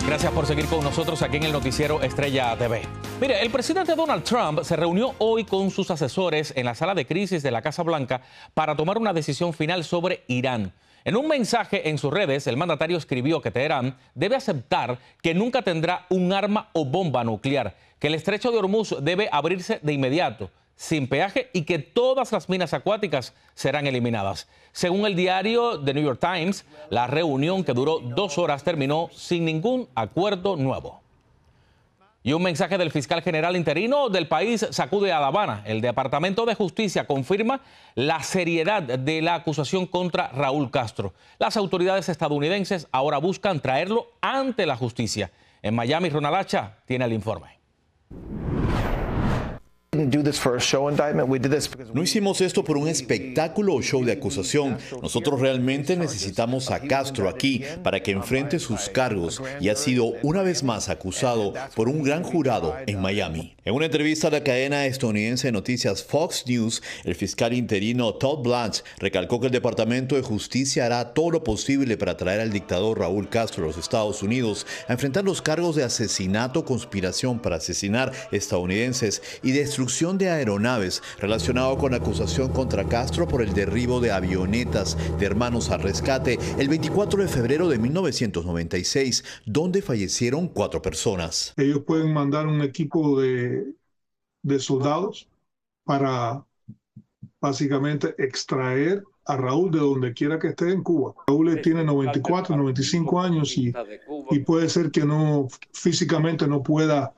Gracias por seguir con nosotros aquí en el noticiero Estrella TV. Mire, el presidente Donald Trump se reunió hoy con sus asesores en la sala de crisis de la Casa Blanca para tomar una decisión final sobre Irán. En un mensaje en sus redes, el mandatario escribió que Teherán debe aceptar que nunca tendrá un arma o bomba nuclear, que el estrecho de Hormuz debe abrirse de inmediato, sin peaje, y que todas las minas acuáticas serán eliminadas. Según el diario The New York Times, la reunión, que duró 2 horas, terminó sin ningún acuerdo nuevo. Y un mensaje del fiscal general interino del país sacude a La Habana. El Departamento de Justicia confirma la seriedad de la acusación contra Raúl Castro. Las autoridades estadounidenses ahora buscan traerlo ante la justicia. En Miami, Ronald Hacha tiene el informe. No hicimos esto por un espectáculo o show de acusación. Nosotros realmente necesitamos a Castro aquí para que enfrente sus cargos, y ha sido una vez más acusado por un gran jurado en Miami. En una entrevista a la cadena estadounidense de noticias Fox News, el fiscal interino Todd Blanche recalcó que el Departamento de Justicia hará todo lo posible para traer al dictador Raúl Castro a los Estados Unidos a enfrentar los cargos de asesinato, conspiración para asesinar estadounidenses y destrucción de aeronaves, relacionado con la acusación contra Castro por el derribo de avionetas de Hermanos al Rescate el 24 de febrero de 1996, donde fallecieron 4 personas. Ellos pueden mandar un equipo de soldados para básicamente extraer a Raúl de donde quiera que esté en Cuba. Raúl tiene 94, 95 años y puede ser que no físicamente no pueda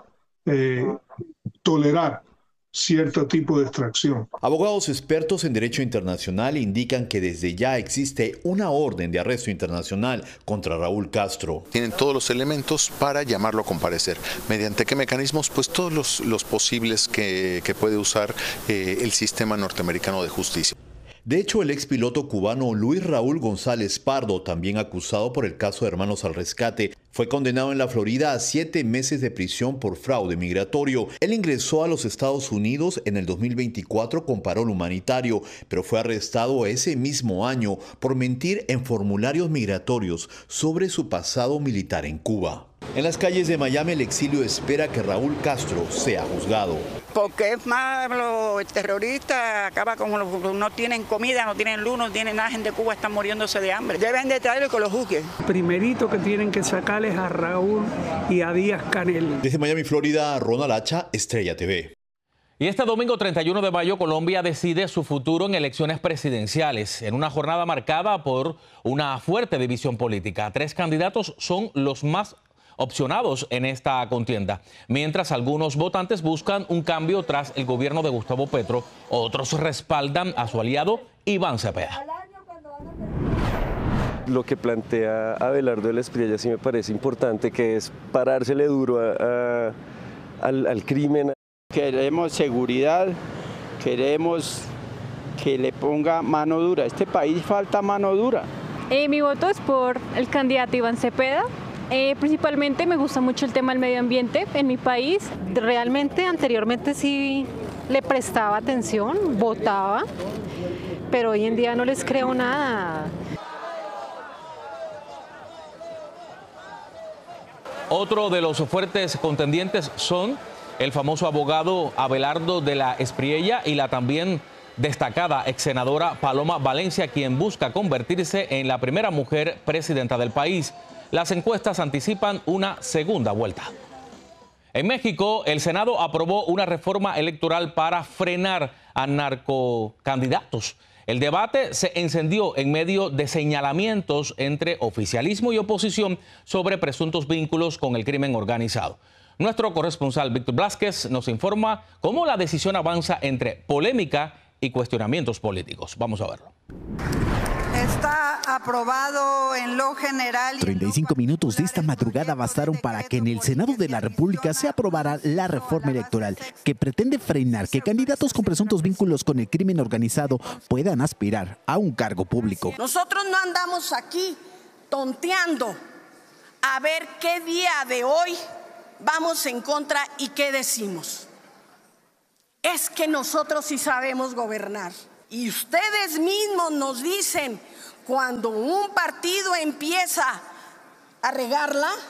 tolerar cierto tipo de extracción. Abogados expertos en derecho internacional indican que desde ya existe una orden de arresto internacional contra Raúl Castro. Tienen todos los elementos para llamarlo a comparecer. ¿Mediante qué mecanismos? Pues todos los posibles que puede usar el sistema norteamericano de justicia. De hecho, el expiloto cubano Luis Raúl González Pardo, también acusado por el caso de Hermanos al Rescate, fue condenado en la Florida a 7 meses de prisión por fraude migratorio. Él ingresó a los Estados Unidos en el 2024 con parol humanitario, pero fue arrestado ese mismo año por mentir en formularios migratorios sobre su pasado militar en Cuba. En las calles de Miami, el exilio espera que Raúl Castro sea juzgado. Porque es malo, el terrorista acaba con los, no tienen comida, no tienen luz, no tienen nada, gente de Cuba están muriéndose de hambre. Deben de traerlo que lo juzguen. Primerito que tienen que sacarles a Raúl y a Díaz Canel. Desde Miami, Florida, Ronald Hacha, Estrella TV. Y este domingo 31 de mayo, Colombia decide su futuro en elecciones presidenciales, en una jornada marcada por una fuerte división política. 3 candidatos son los más opcionados en esta contienda. Mientras algunos votantes buscan un cambio tras el gobierno de Gustavo Petro, otros respaldan a su aliado Iván Cepeda. Lo que plantea Abelardo de la Espriella sí me parece importante, que es parársele duro al crimen. Queremos seguridad, queremos que le ponga mano dura. Este país falta mano dura. Mi voto es por el candidato Iván Cepeda. Principalmente me gusta mucho el tema del medio ambiente en mi país. Realmente anteriormente sí le prestaba atención, votaba, pero hoy en día no les creo nada. Otro de los fuertes contendientes son el famoso abogado Abelardo de la Espriella y la también destacada ex senadora Paloma Valencia, quien busca convertirse en la primera mujer presidenta del país. Las encuestas anticipan una segunda vuelta. En México, el Senado aprobó una reforma electoral para frenar a narcocandidatos. El debate se encendió en medio de señalamientos entre oficialismo y oposición sobre presuntos vínculos con el crimen organizado. Nuestro corresponsal Víctor Blázquez nos informa cómo la decisión avanza entre polémica y cuestionamientos políticos. Vamos a verlo. Está aprobado en lo general. 35 minutos de esta madrugada bastaron para que en el Senado de la República se aprobara la reforma electoral que pretende frenar que candidatos con presuntos vínculos con el crimen organizado puedan aspirar a un cargo público. Nosotros no andamos aquí tonteando a ver qué día de hoy vamos en contra y qué decimos. Es que nosotros sí sabemos gobernar. Y ustedes mismos nos dicen, cuando un partido empieza a regarla,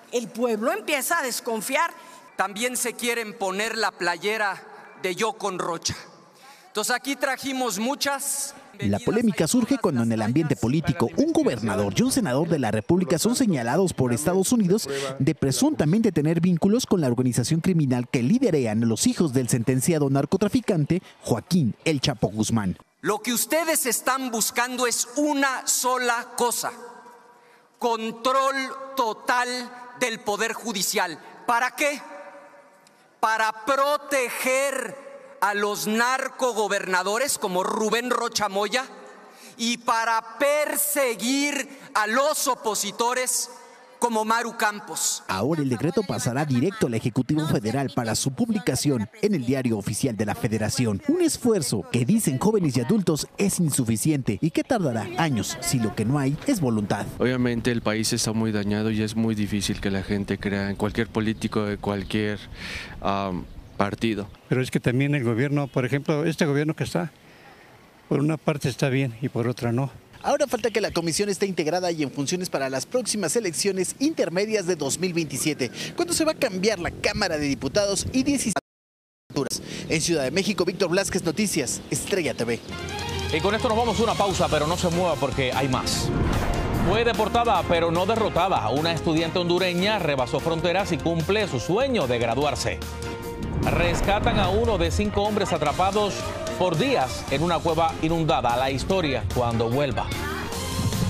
el pueblo empieza a desconfiar. También se quieren poner la playera de Yo con Rocha. Entonces aquí trajimos muchas. La polémica surge cuando en el ambiente político un gobernador y un senador de la República son señalados por Estados Unidos de presuntamente tener vínculos con la organización criminal que liderean los hijos del sentenciado narcotraficante Joaquín El Chapo Guzmán. Lo que ustedes están buscando es una sola cosa: control total del Poder Judicial. ¿Para qué? Para proteger a los narcogobernadores como Rubén Rocha Moya y para perseguir a los opositores como Maru Campos. Ahora el decreto pasará directo al Ejecutivo Federal para su publicación en el Diario Oficial de la Federación. Un esfuerzo que dicen jóvenes y adultos es insuficiente y que tardará años si lo que no hay es voluntad. Obviamente el país está muy dañado y es muy difícil que la gente crea en cualquier político de cualquier partido. Pero es que también el gobierno, por ejemplo, este gobierno que está, por una parte está bien y por otra no. Ahora falta que la comisión esté integrada y en funciones para las próximas elecciones intermedias de 2027, cuando se va a cambiar la Cámara de Diputados y 16 legislaturas. En Ciudad de México, Víctor Blasquez, Noticias, Estrella TV. Y con esto nos vamos a una pausa, pero no se mueva porque hay más. Fue deportada, pero no derrotada. Una estudiante hondureña rebasó fronteras y cumple su sueño de graduarse. Rescatan a uno de 5 hombres atrapados por días en una cueva inundada. La historia cuando vuelva.